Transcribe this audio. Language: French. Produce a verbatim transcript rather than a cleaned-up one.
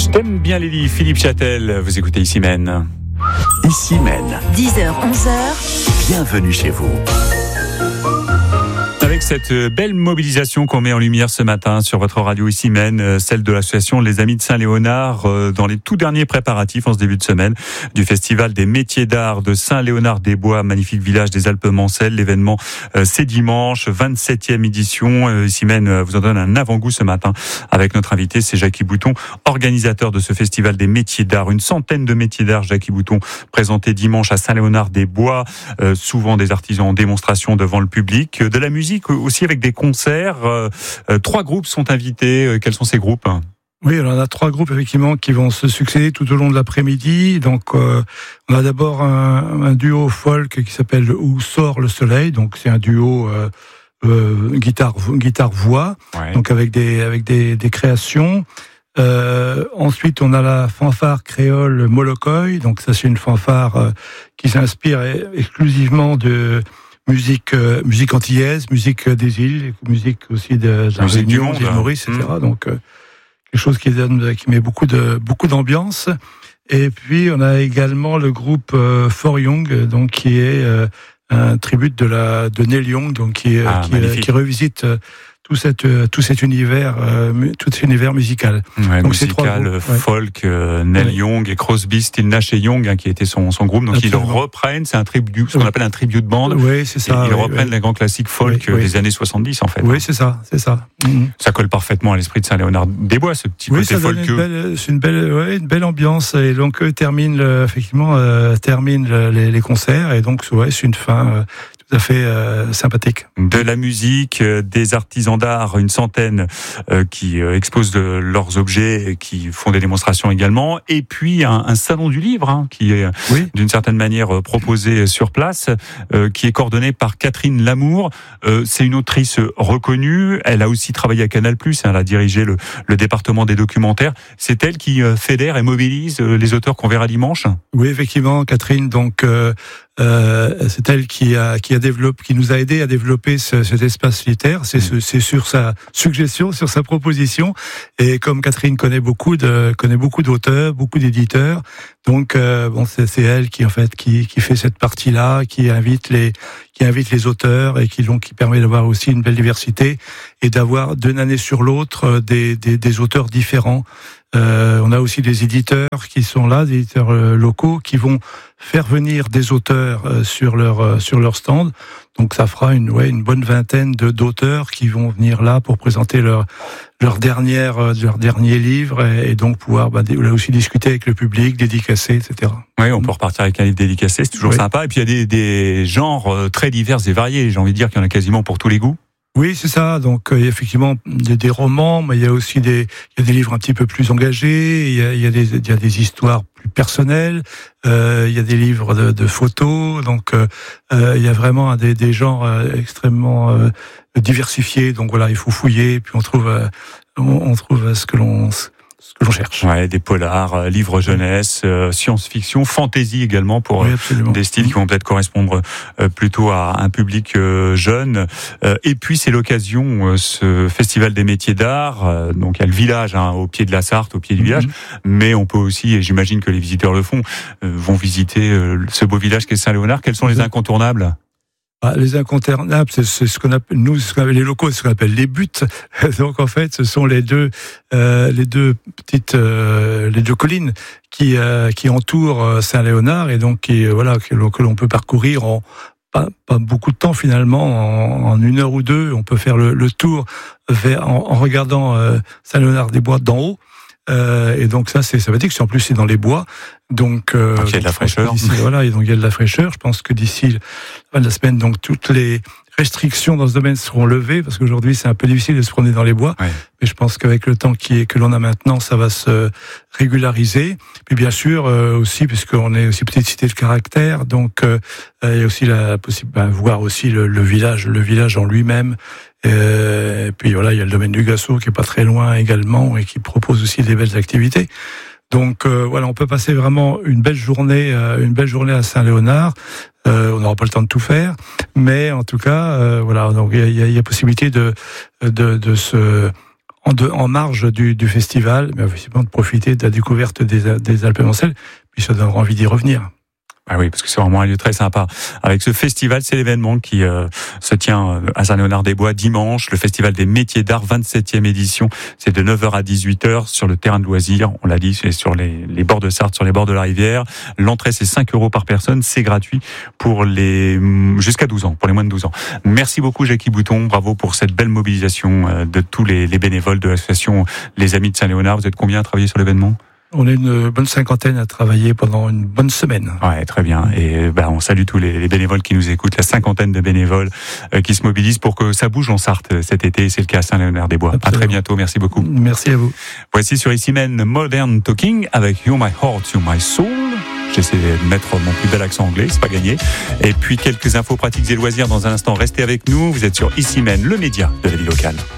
Je t'aime bien Lily, Philippe Châtel, vous écoutez Ici Mène. Ici Mène. dix heures, onze heures. Bienvenue chez vous. Avec cette belle mobilisation qu'on met en lumière ce matin sur votre radio Ici Mène, celle de l'association Les Amis de Saint-Léonard, dans les tout derniers préparatifs en ce début de semaine du Festival des métiers d'art de Saint-Léonard-des-Bois, magnifique village des Alpes-Mancelles. L'événement, c'est dimanche, vingt-septième édition. Ici Mène vous en donne un avant-goût ce matin avec notre invité, c'est Jackie Bouton, organisateur de ce Festival des métiers d'art. Une centaine de métiers d'art, Jackie Bouton, présentés dimanche à Saint-Léonard-des-Bois, euh, souvent des artisans en démonstration devant le public, de la musique aussi avec des concerts. Euh, euh, trois groupes sont invités. Quels sont ces groupes ? Oui, alors on a trois groupes effectivement qui vont se succéder tout au long de l'après-midi. Donc, euh, on a d'abord un, un duo folk qui s'appelle Où sort le soleil. Donc, c'est un duo euh, euh, guitare guitare voix. Ouais. Donc avec des avec des, des créations. Euh, ensuite, on a la fanfare créole Molokoï. Donc, ça c'est une fanfare euh, qui s'inspire exclusivement de musique euh, musique antillaise, musique des îles, musique aussi de, de la Réunion, d'île Maurice, et cetera. Mmh. Donc euh, quelque chose qui donne, qui met beaucoup de beaucoup d'ambiance. Et puis on a également le groupe euh, For Young, donc qui est euh, un tribute de la de Neil Young, donc qui ah, qui, euh, qui revisite euh, tout cet euh, tout cet univers euh, tout cet univers musical. Ouais, donc musical, groupes, folk, ouais. euh, Neil ouais. Young et Crosby, Still Nash et Young, hein, qui était son son groupe. Donc Absolument. Ils le reprennent, c'est un tribut, ce qu'on appelle un tribute band. Oui, c'est ça. Et ils oui, reprennent oui. les grands classiques folk oui, oui. des années soixante-dix en fait. Oui, hein. c'est ça, c'est ça. Mm-hmm. Ça colle parfaitement à l'esprit de Saint-Léonard-des-Bois, ce petit oui, côté folkeux. Belle, c'est une belle, ouais, une belle ambiance. Et donc eux terminent le, effectivement euh, terminent le, les, les concerts et donc ouais, c'est une fin. Euh, tout à fait euh, sympathique. De la musique, euh, des artisans d'art, une centaine euh, qui euh, exposent de leurs objets, qui font des démonstrations également, et puis un, un salon du livre hein, qui est oui. d'une certaine manière euh, proposé sur place, euh, qui est coordonné par Catherine Lamour. Euh, c'est une autrice reconnue, elle a aussi travaillé à Canal plus, elle a dirigé le, le département des documentaires. C'est elle qui euh, fédère et mobilise euh, les auteurs qu'on verra dimanche. Oui, effectivement, Catherine, donc euh, Euh, c'est elle qui a qui a développé, qui nous a aidé à développer ce, cet espace littéraire. C'est, ce, c'est sur sa suggestion, sur sa proposition. Et comme Catherine connaît beaucoup de connaît beaucoup d'auteurs, beaucoup d'éditeurs, donc euh, bon, c'est, c'est elle qui en fait qui qui fait cette partie-là, qui invite les qui invite les auteurs et qui donc qui permet d'avoir aussi une belle diversité et d'avoir d'une année sur l'autre des des, des auteurs différents. Euh, on a aussi des éditeurs qui sont là, des éditeurs euh, locaux qui vont faire venir des auteurs euh, sur leur euh, sur leur stand. Donc ça fera une ouais une bonne vingtaine de d'auteurs qui vont venir là pour présenter leur leur dernière euh, leur dernier livre et, et donc pouvoir bah, là aussi discuter avec le public, dédicacer, et cetera. Oui, on peut repartir avec un livre dédicacé, c'est toujours oui. sympa. Et puis il y a des des genres très divers et variés. J'ai envie de dire qu'il y en a quasiment pour tous les goûts. Oui, c'est ça. Donc, euh, il y a effectivement des, des romans, mais il y a aussi des, il y a des livres un petit peu plus engagés. Il y a, il y a des, il y a des histoires plus personnelles. Euh, il y a des livres de, de photos. Donc, euh, euh, il y a vraiment des, des genres euh, extrêmement euh, diversifiés. Donc voilà, il faut fouiller, puis on trouve, euh, on, on trouve ce que l'on ce que l'on cherche. Ouais, des polars, euh, livres jeunesse, euh, science-fiction, fantasy également pour oui, euh, des styles qui vont peut-être correspondre euh, plutôt à un public euh, jeune. Euh, et puis c'est l'occasion, euh, ce festival des métiers d'art. Euh, donc il y a le village hein, au pied de la Sarthe, au pied du village, mm-hmm. mais on peut aussi, et j'imagine que les visiteurs le font, euh, vont visiter euh, ce beau village qu'est Saint-Léonard. Quels sont les incontournables ? Ah, les incontournables, c'est, c'est ce qu'on appelle, nous, ce qu'on appelle, les locaux, c'est ce qu'on appelle les buts. Donc, en fait, ce sont les deux, euh, les deux petites, euh, les deux collines qui, euh, qui entourent Saint-Léonard et donc qui, euh, voilà, que, que l'on peut parcourir en pas, pas beaucoup de temps finalement, en, en une heure ou deux. On peut faire le, le tour vers, en, en regardant euh, Saint-Léonard-des-Bois d'en haut. Euh, et donc ça, c'est sympathique. C'est en plus c'est dans les bois, donc, euh, donc il y a de la fraîcheur. Voilà, et donc il y a de la fraîcheur. Je pense que d'ici la fin de la semaine, donc toutes les restrictions dans ce domaine seront levées parce qu'aujourd'hui c'est un peu difficile de se promener dans les bois. Ouais. Mais je pense qu'avec le temps qui est que l'on a maintenant, ça va se régulariser. Puis bien sûr euh, aussi, puisqu'on est aussi petite cité de caractère, donc euh, il y a aussi la possibilité ben, voir aussi le, le village, le village en lui-même. Euh, et puis voilà, il y a le domaine du Gassot qui est pas très loin également et qui propose aussi des belles activités. Donc euh, voilà, on peut passer vraiment une belle journée, euh, une belle journée à Saint-Léonard. Euh, on n'aura pas le temps de tout faire, mais en tout cas, euh, voilà, donc il y a, il y a possibilité de, de de se en, de, en marge du, du festival, mais effectivement de profiter de la découverte des, des Alpes-Mancelles, puis ça donnera envie d'y revenir. Ah oui, parce que c'est vraiment un lieu très sympa. Avec ce festival, c'est l'événement qui euh, se tient à Saint-Léonard-des-Bois dimanche, le festival des métiers d'art, vingt-septième édition. C'est de neuf heures à dix-huit heures sur le terrain de loisirs. On l'a dit, c'est sur les, les bords de Sarthe, sur les bords de la rivière. L'entrée, c'est cinq euros par personne. C'est gratuit pour les jusqu'à douze ans, pour les moins de douze ans. Merci beaucoup, Jackie Bouton. Bravo pour cette belle mobilisation de tous les, les bénévoles de l'association Les Amis de Saint-Léonard. Vous êtes combien à travailler sur l'événement ? On est une bonne cinquantaine à travailler pendant une bonne semaine. Ouais, très bien. Et ben, on salue tous les, les bénévoles qui nous écoutent, la cinquantaine de bénévoles euh, qui se mobilisent pour que ça bouge en Sarthe cet été. C'est le cas à Saint-Léonard-des-Bois. À très bientôt. Merci beaucoup. Merci à vous. Voici sur Ici Même Modern Talking avec You're My Heart, You're My Soul. J'essaie de mettre mon plus bel accent anglais, c'est pas gagné. Et puis quelques infos pratiques et loisirs dans un instant. Restez avec nous. Vous êtes sur Ici Même, le média de la vie locale.